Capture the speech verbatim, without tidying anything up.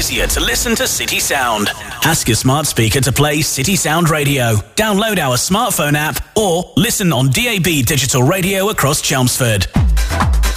easier to listen to City Sound. Ask your smart speaker to play City Sound Radio. Download our smartphone app or listen on D A B digital radio across Chelmsford.